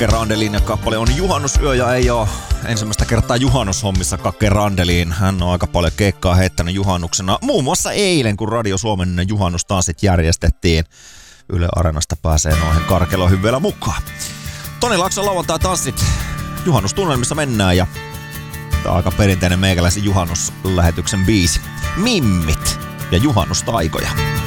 Kake Randelin ja kappale on Juhannusyö ja ei oo ensimmäistä kertaa juhannushommissa Kake Randelin. Hän on aika paljon keikkaa heittänyt juhannuksena. Muun muassa eilen, kun Radio Suomen juhannustanssit järjestettiin. Yle Areenasta pääsee noihin karkeloihin vielä mukaan. Toni Laakson lauantai-tanssit. Juhannustunnelmissa mennään ja tää on aika perinteinen meikäläisen juhannuslähetyksen biisi. Mimmit ja juhannustaikoja.